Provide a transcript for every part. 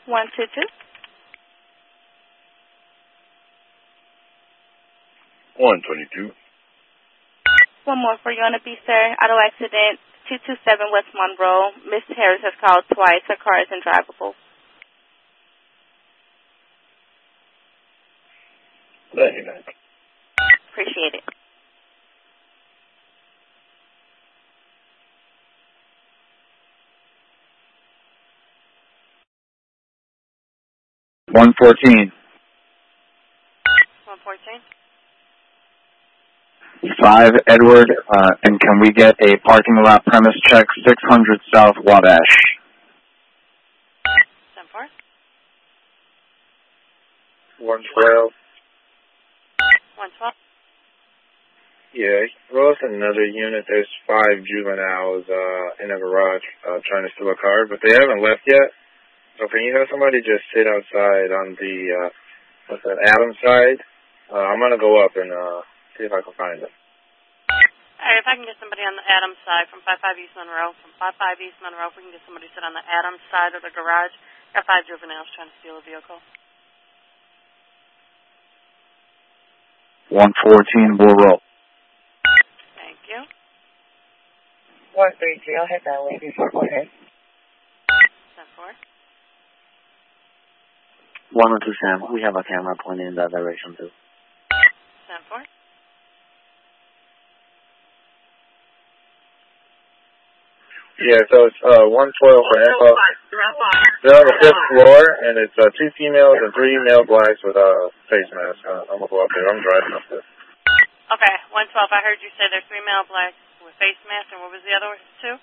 122. 122. One more for you on the B, sir. Auto accident, 227 West Monroe. Miss Harris has called twice. Her car is undrivable. Thank you, man. Appreciate it. One 14. 114. 5 Edward, and can we get a parking lot premise check 600 South Wabash? 10-4. 112. 112. Yeah, well, it's another unit. There's 5 juveniles in a garage trying to steal a car, but they haven't left yet. So can you have somebody just sit outside on the, what's that, Adams side? I'm going to go up and see if I can find them. All right, if I can get somebody on the Adams side from 55 East Monroe, if we can get somebody sit on the Adams side of the garage. Got 5 juveniles trying to steal a vehicle. 114 will roll. Thank you. 133, I'll head that way before. Go ahead. 10-4. 112 Sam, we have a camera pointing in that direction too. 10-4. Yeah, so it's 112 for info. They're on the 5th floor, and it's 2 females and 3 male blacks with face masks. I'm going to go up there. I'm driving up there. Okay, 112. I heard you say there's 3 male blacks with face masks, and what was the other 2?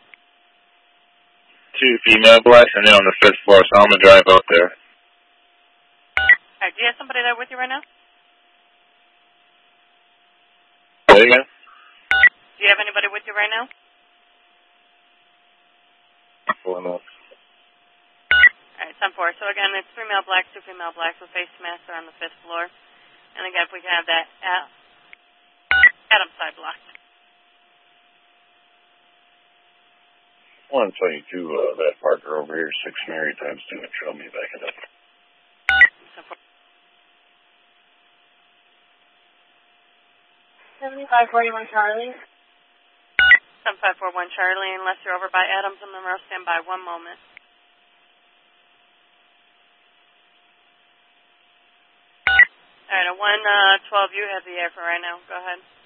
2 female blacks, and they're on the 5th floor, so I'm going to drive up there. All right, do you have somebody there with you right now? Say again? Do you have anybody with you right now? Pulling up. All right, 10-4. So again, it's 3 male blacks, 2 female blacks with face masks are on the 5th floor. And again, if we can have that Adams side blocked. 122, that Parker over here, 6 Mary times 2, and show me back it up. 10-4. 7541 Charlie. 7541 Charlie, unless you're over by Adams and Monroe, stand by 1 moment. All right, a 112, you have the air for right now. Go ahead.